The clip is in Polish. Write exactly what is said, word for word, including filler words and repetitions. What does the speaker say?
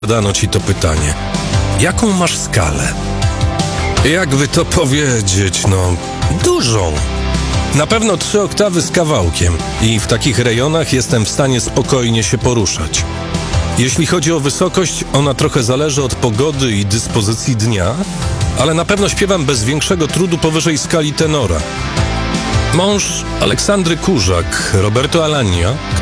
Dano ci to pytanie. Jaką masz skalę? Jakby to powiedzieć, no, dużą. Na pewno trzy oktawy z kawałkiem i w takich rejonach jestem w stanie spokojnie się poruszać. Jeśli chodzi o wysokość, ona trochę zależy od pogody i dyspozycji dnia, ale na pewno śpiewam bez większego trudu powyżej skali tenora. Mąż Aleksandry Kurzak, Roberto Alagna,